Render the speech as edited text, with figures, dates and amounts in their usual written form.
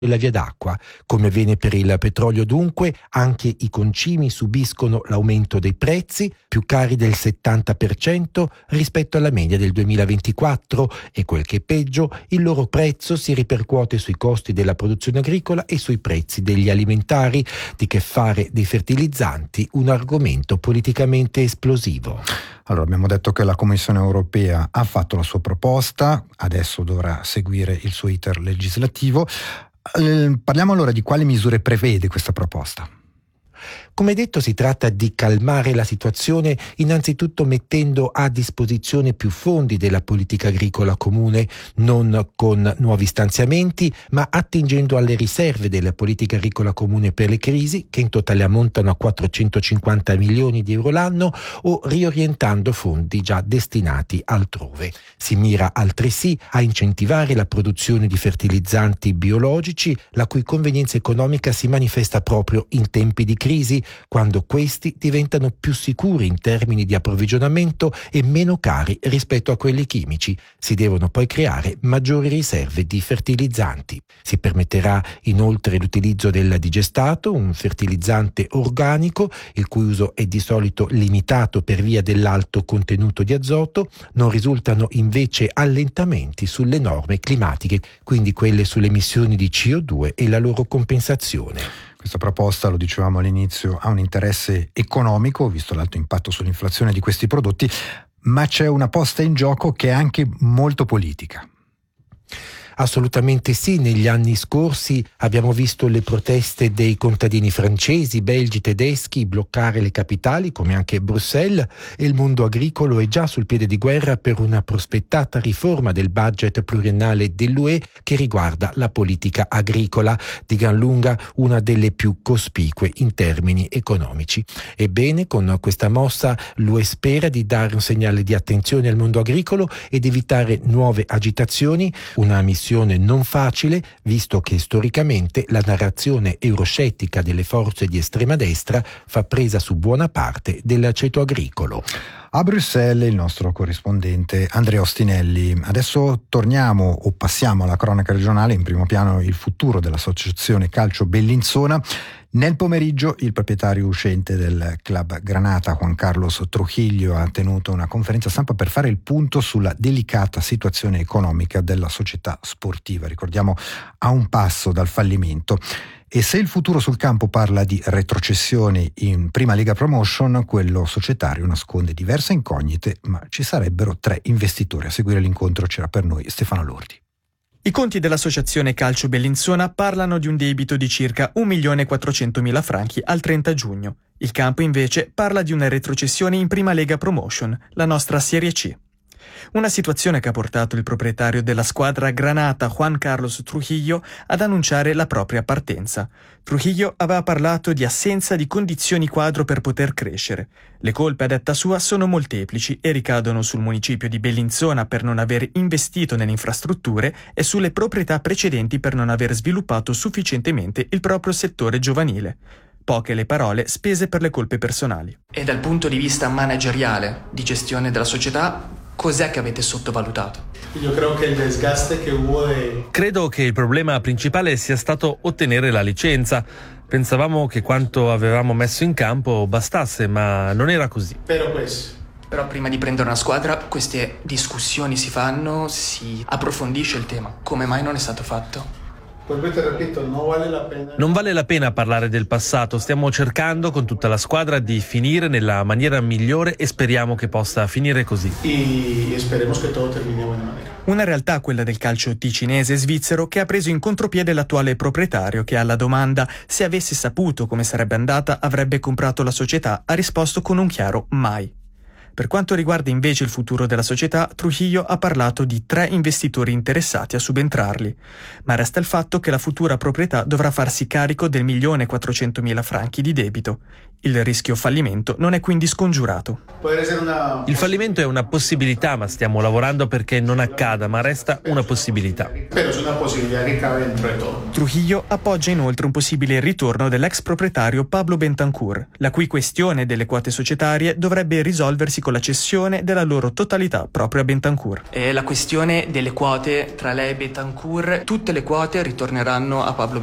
e la via d'acqua. Come avviene per il petrolio dunque, anche i concimi subiscono l'aumento dei prezzi, più cari del 70% rispetto alla media del 2024 e quel che è peggio, il loro prezzo si ripercuote sui costi della produzione agricola e sui prezzi degli alimentari, di che fare dei fertilizzanti un argomento politicamente esplosivo. Allora, abbiamo detto che la Commissione europea ha fatto la sua proposta, adesso dovrà seguire il suo iter legislativo. Parliamo allora di quali misure prevede questa proposta. Come detto, si tratta di calmare la situazione innanzitutto mettendo a disposizione più fondi della politica agricola comune, non con nuovi stanziamenti, ma attingendo alle riserve della politica agricola comune per le crisi, che in totale ammontano a 450 milioni di euro l'anno, o riorientando fondi già destinati altrove. Si mira altresì a incentivare la produzione di fertilizzanti biologici, la cui convenienza economica si manifesta proprio in tempi di crisi, quando questi diventano più sicuri in termini di approvvigionamento e meno cari rispetto a quelli chimici. Si devono poi creare maggiori riserve di fertilizzanti. Si permetterà inoltre l'utilizzo del digestato, un fertilizzante organico, il cui uso è di solito limitato per via dell'alto contenuto di azoto. Non risultano invece allentamenti sulle norme climatiche, quindi quelle sulle emissioni di CO2 e la loro compensazione. Questa proposta, lo dicevamo all'inizio, ha un interesse economico, visto l'alto impatto sull'inflazione di questi prodotti, ma c'è una posta in gioco che è anche molto politica. Assolutamente sì, negli anni scorsi abbiamo visto le proteste dei contadini francesi, belgi, tedeschi bloccare le capitali come anche Bruxelles, e il mondo agricolo è già sul piede di guerra per una prospettata riforma del budget pluriennale dell'UE che riguarda la politica agricola, di gran lunga una delle più cospicue in termini economici. Ebbene, con questa mossa l'UE spera di dare un segnale di attenzione al mondo agricolo ed evitare nuove agitazioni, una missione non facile, visto che storicamente la narrazione euroscettica delle forze di estrema destra fa presa su buona parte del ceto agricolo. A Bruxelles il nostro corrispondente Andrea Ostinelli. Adesso torniamo o passiamo alla cronaca regionale, in primo piano il futuro dell'associazione calcio Bellinzona. Nel pomeriggio il proprietario uscente del club Granata, Juan Carlos Trujillo, ha tenuto una conferenza stampa per fare il punto sulla delicata situazione economica della società sportiva. Ricordiamo, a un passo dal fallimento. E se il futuro sul campo parla di retrocessione in Prima Lega Promotion, quello societario nasconde diverse incognite, ma ci sarebbero 3 investitori. A seguire l'incontro c'era per noi Stefano Lordi. I conti dell'associazione Calcio Bellinzona parlano di un debito di circa 1.400.000 franchi al 30 giugno. Il campo invece parla di una retrocessione in Prima Lega Promotion, la nostra Serie C. Una situazione che ha portato il proprietario della squadra Granata, Juan Carlos Trujillo, ad annunciare la propria partenza. Trujillo aveva parlato di assenza di condizioni quadro per poter crescere. Le colpe, a detta sua, sono molteplici e ricadono sul municipio di Bellinzona per non aver investito nelle infrastrutture e sulle proprietà precedenti per non aver sviluppato sufficientemente il proprio settore giovanile. Poche le parole spese per le colpe personali. E dal punto di vista manageriale, di gestione della società, cos'è che avete sottovalutato? Io credo che il desgaste che hubo Credo che il problema principale sia stato ottenere la licenza. Pensavamo che quanto avevamo messo in campo bastasse, ma non era così. Però prima di prendere una squadra, queste discussioni si fanno, si approfondisce il tema. Come mai non è stato fatto? Non vale la pena parlare del passato, stiamo cercando con tutta la squadra di finire nella maniera migliore e speriamo che possa finire così. Una realtà, quella del calcio ticinese e svizzero, che ha preso in contropiede l'attuale proprietario che alla domanda se avesse saputo come sarebbe andata avrebbe comprato la società ha risposto con un chiaro mai. Per quanto riguarda invece il futuro della società, Trujillo ha parlato di 3 investitori interessati a subentrarli, ma resta il fatto che la futura proprietà dovrà farsi carico del 1.400.000 franchi di debito. Il rischio fallimento non è quindi scongiurato. Il fallimento è una possibilità, ma stiamo lavorando perché non accada, ma resta una possibilità. Trujillo appoggia inoltre un possibile ritorno dell'ex proprietario Pablo Bentancur, la cui questione delle quote societarie dovrebbe risolversi con la cessione della loro totalità proprio a Bentancur. La questione delle quote tra lei e Bentancur, tutte le quote ritorneranno a Pablo